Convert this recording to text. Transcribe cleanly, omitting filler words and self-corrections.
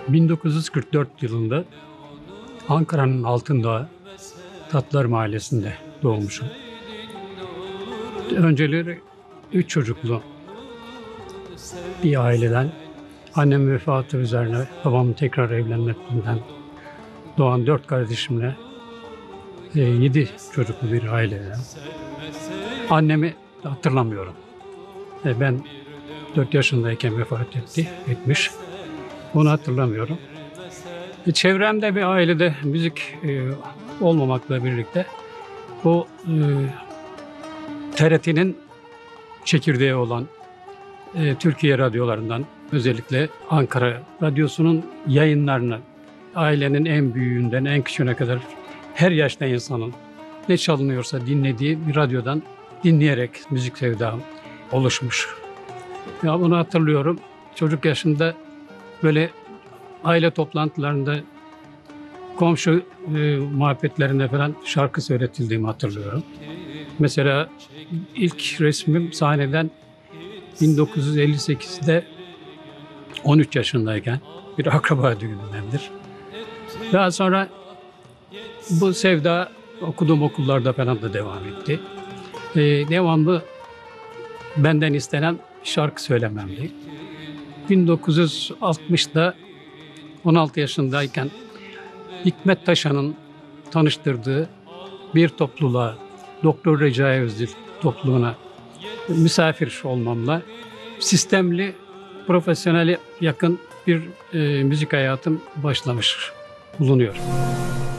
1944 yılında Ankara'nın Altındağ Tatlılar Mahallesi'nde doğmuşum. Önceleri 3 çocuklu bir aileden, annemin vefatı üzerine babamın tekrar evlenmesinden doğan 4 kardeşimle 7 çocuklu bir aileden. Annemi hatırlamıyorum. Ben 4 yaşındayken vefat etmiş. Onu hatırlamıyorum. Çevremde bir ailede müzik olmamakla birlikte o TRT'nin çekirdeği olan Türkiye radyolarından, özellikle Ankara Radyosu'nun yayınlarını ailenin en büyüğünden en küçüğüne kadar her yaşta insanın ne çalınıyorsa dinlediği bir radyodan dinleyerek müzik sevdam oluşmuş. Ya bunu hatırlıyorum. Çocuk yaşında böyle aile toplantılarında komşu muhabbetlerinde falan şarkı söyletildiğimi hatırlıyorum. Mesela ilk resmim sahneden 1958'de 13 yaşındayken bir akraba düğünündendir. Daha sonra bu sevda okuduğum okullarda falan da devam etti. Devamlı benden istenen şarkı söylememdi. 1960'da 16 yaşındayken Hikmet Taşan'ın tanıştırdığı bir topluluğa, Doktor Recai Özdil topluluğuna misafir olmamla sistemli, profesyonele yakın bir müzik hayatım başlamış bulunuyor.